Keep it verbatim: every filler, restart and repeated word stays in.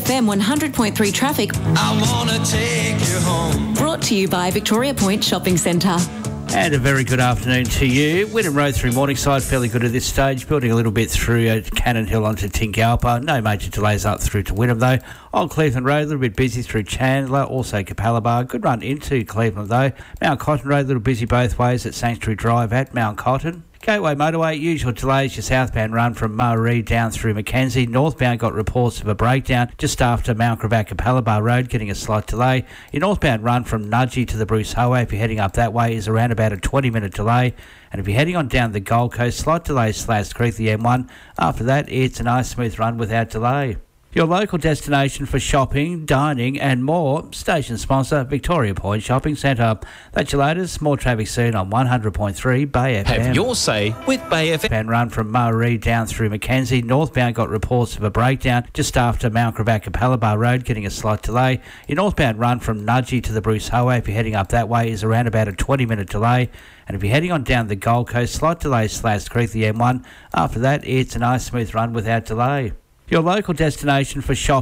F M one hundred point three traffic. I wanna take you home. Brought to you by Victoria Point Shopping Centre. And a very good afternoon to you. Wynnum Road through Morningside, fairly good at this stage. Building a little bit through uh, Cannon Hill onto Tingalpa. No major delays up through to Wynnum though. Old Cleveland Road, a little bit busy through Chandler, also Capalaba. Good run into Cleveland though. Mount Cotton Road, a little busy both ways at Sanctuary Drive at Mount Cotton. Gateway Motorway, usual delays, your southbound run from Murray down through Mackenzie. Northbound got reports of a breakdown just after Mount Gravatt Capalaba Road, getting a slight delay. Your northbound run from Nudgee to the Bruce Highway, if you're heading up that way, is around about a twenty minute delay. And if you're heading on down the Gold Coast, slight delay Slash Creek, the M one. After that, it's a nice smooth run without delay. Your local destination for shopping, dining and more. Station sponsor, Victoria Point Shopping Centre. That's your latest. More traffic soon on one hundred point three Bay F M. Have your say with Bay F M. And run from Murray down through Mackenzie. Northbound got reports of a breakdown just after Mount Gravatt Capalaba Road, getting a slight delay. Your northbound run from Nudgee to the Bruce Highway, if you're heading up that way, is around about a twenty minute delay. And if you're heading on down the Gold Coast, slight delay Slash Creek, the M one. After that, it's a nice smooth run without delay. Your local destination for shopping.